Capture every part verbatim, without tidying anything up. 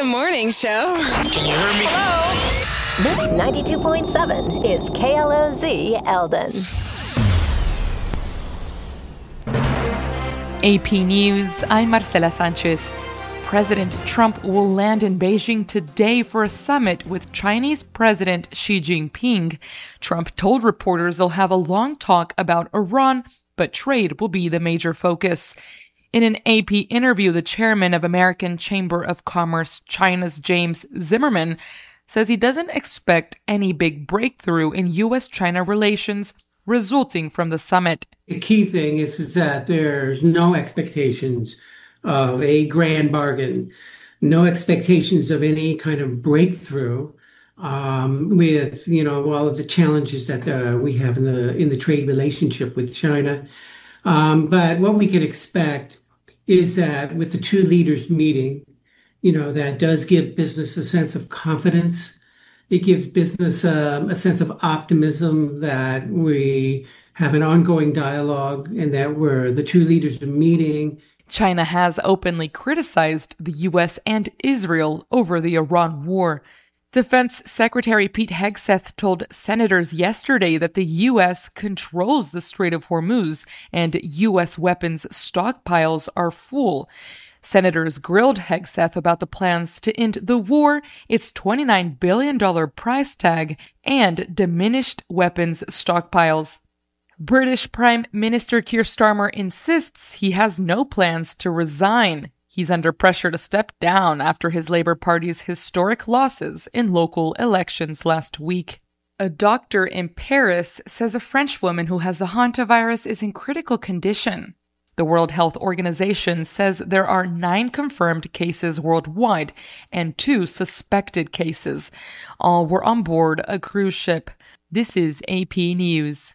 The morning show. Can you hear me? Hello? Mix ninety-two point seven is K L O Z Eldon. A P News, I'm Marcela Sanchez. President Trump will land in Beijing today for a summit with Chinese President Xi Jinping. Trump told reporters they'll have a long talk about Iran, but trade will be the major focus. In an A P interview, the chairman of American Chamber of Commerce China's James Zimmerman says he doesn't expect any big breakthrough in U S China relations resulting from the summit. The key thing is, is that there's no expectations of a grand bargain, no expectations of any kind of breakthrough um, with, you know, all of the challenges that uh, we have in the in the trade relationship with China. Um, but what we can expect is that with the two leaders meeting, you know, that does give business a sense of confidence. It gives business um, a sense of optimism that we have an ongoing dialogue and that we're the two leaders are meeting. China has openly criticized the U S and Israel over the Iran war. Defense Secretary Pete Hegseth told senators yesterday that the U S controls the Strait of Hormuz and U S weapons stockpiles are full. Senators grilled Hegseth about the plans to end the war, its twenty-nine billion dollars price tag, and diminished weapons stockpiles. British Prime Minister Keir Starmer insists he has no plans to resign. He's under pressure to step down after his Labour Party's historic losses in local elections last week. A doctor in Paris says a French woman who has the hantavirus is in critical condition. The World Health Organization says there are nine confirmed cases worldwide and two suspected cases. All were on board a cruise ship. This is A P News.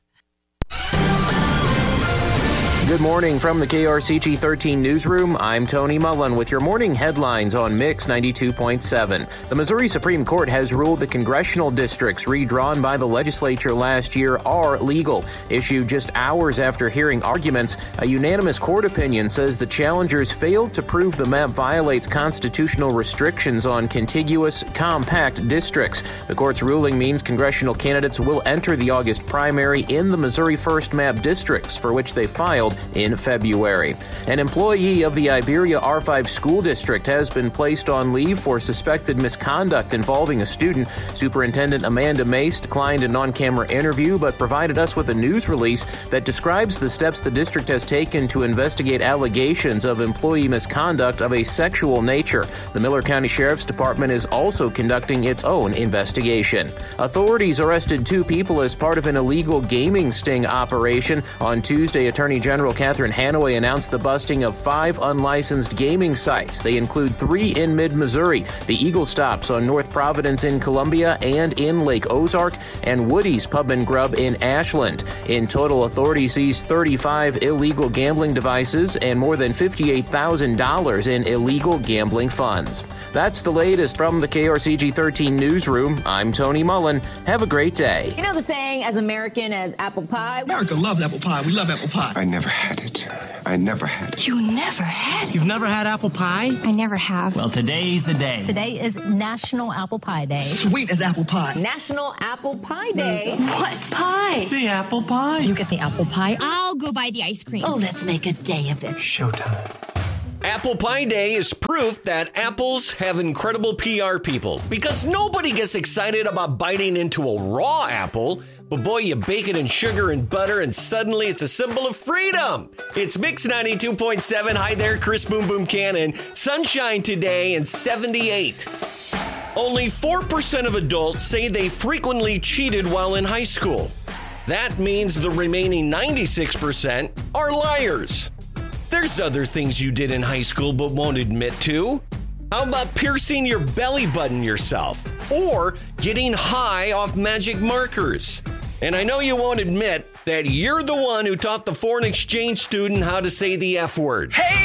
Good morning from the K R C G thirteen newsroom. I'm Tony Mullen with your morning headlines on Mix ninety-two point seven. The Missouri Supreme Court has ruled the congressional districts redrawn by the legislature last year are legal. Issued just hours after hearing arguments, a unanimous court opinion says the challengers failed to prove the map violates constitutional restrictions on contiguous, compact districts. The court's ruling means congressional candidates will enter the August primary in the Missouri First Map districts, for which they filed in February. An employee of the Iberia R five school district has been placed on leave for suspected misconduct involving a student. Superintendent Amanda Mace declined an on-camera interview but provided us with a news release that describes the steps the district has taken to investigate allegations of employee misconduct of a sexual nature. The Miller County Sheriff's Department is also conducting its own investigation. Authorities arrested two people as part of an illegal gaming sting operation. On Tuesday, Attorney General Catherine Hanaway announced the busting of five unlicensed gaming sites. They include three in mid-Missouri, the Eagle Stops on North Providence in Columbia and in Lake Ozark, and Woody's Pub and Grub in Ashland. In total, authorities seized thirty-five illegal gambling devices and more than fifty-eight thousand dollars in illegal gambling funds. That's the latest from the K R C G thirteen newsroom. I'm Tony Mullen. Have a great day. You know the saying, as American as apple pie? America loves apple pie. We love apple pie. I never had it. I never had it. You never had it? You've never had apple pie? I never have. Well, today's the day. Today is National Apple Pie Day. Sweet as apple pie. National Apple Pie Day. What pie? The apple pie. You get the apple pie. I'll go buy the ice cream. Oh, let's make a day of it. Showtime. Apple Pie Day is proof that apples have incredible P R people, because nobody gets excited about biting into a raw apple, but boy, you bake it in sugar and butter and suddenly it's a symbol of freedom. It's Mix ninety-two point seven. Hi there, Chris Boom Boom Cannon. Sunshine today and seventy-eight. Only four percent of adults say they frequently cheated while in high school. That means the remaining ninety-six percent are liars. There's other things you did in high school but won't admit to. How about piercing your belly button yourself? Or getting high off magic markers? And I know you won't admit that you're the one who taught the foreign exchange student how to say the F word. Hey!